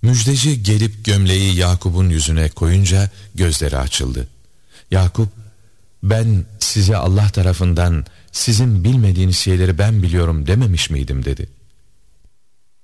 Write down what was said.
Müjdeci gelip gömleği Yakup'un yüzüne koyunca gözleri açıldı. Yakup, ben size Allah tarafından sizin bilmediğiniz şeyleri ben biliyorum dememiş miydim dedi.